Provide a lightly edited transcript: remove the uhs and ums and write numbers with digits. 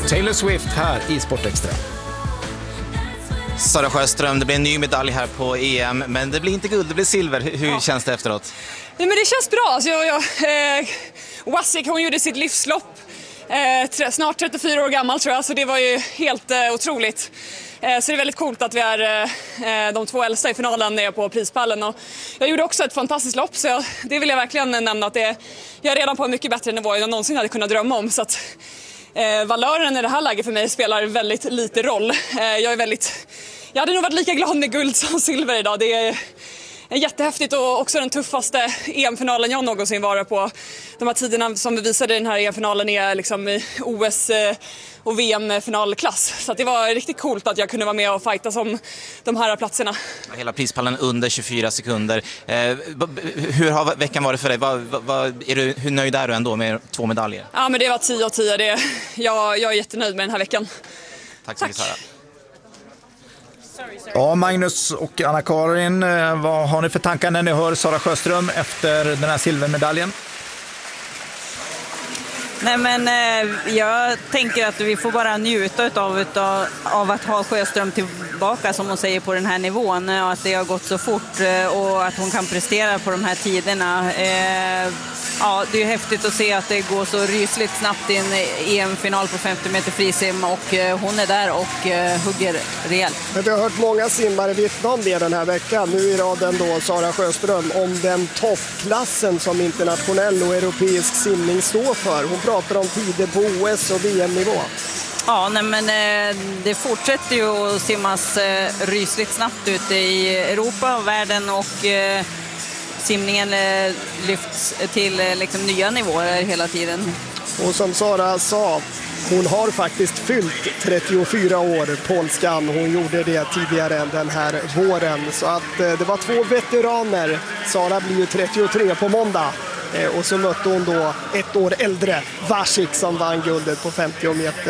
Taylor Swift här i Sportextra. Sara Sjöström, det blir en ny medalj här på EM, men det blir inte guld, det blir silver. Hur känns det efteråt? Nej, men det känns bra. Alltså, Wasik, hon gjorde sitt livslopp. Snart 34 år gammal tror jag, så det var ju helt otroligt. Så det är väldigt coolt att vi är de två äldsta i finalen nere på prispallen. Och jag gjorde också ett fantastiskt lopp, så det vill jag verkligen nämna att jag är redan på en mycket bättre nivå än jag någonsin hade kunnat drömma om. Så att valören i det här läget för mig spelar väldigt lite roll. Jag hade nog varit lika glad med guld som silver idag. Det är jättehäftigt och också den tuffaste EM-finalen jag någonsin varit på. De här tiderna som vi visade i den här EM-finalen är liksom i OS och VM-finalklass. Så att det var riktigt coolt att jag kunde vara med och fighta som de här platserna. Hela prispallen under 24 sekunder. Hur har veckan varit för dig? Hur nöjd är du ändå med 2 medaljer? Ja, men det var 10 av 10. Jag är jättenöjd med den här veckan. Tack så mycket, Sara. Ja, Magnus och Anna-Karin, vad har ni för tankar när ni hör Sara Sjöström efter den här silvermedaljen? Nej, men jag tänker att vi får bara njuta av att ha Sjöström tillbaka, som hon säger, på den här nivån, och att det har gått så fort och att hon kan prestera på de här tiderna. Ja, det är ju häftigt att se att det går så rysligt snabbt i en EM-final på 50 meter frisim, och hon är där och hugger rejält. Vi har hört många simmare vittna om det den här veckan. Nu i raden då Sara Sjöström om den toppklassen som internationell och europeisk simning står för. Hon pratar om tider på OS och VM-nivå. Ja, nej, men det fortsätter ju att simmas rysligt snabbt ute i Europa och världen, och simningen lyfts till liksom nya nivåer hela tiden. Och som Sara sa, hon har faktiskt fyllt 34 år, polskan. Hon gjorde det tidigare den här våren. Så att det var 2 veteraner. Sara blir ju 33 på måndag. Och så mötte hon då 1 år äldre Wasik som vann guldet på 50 meter.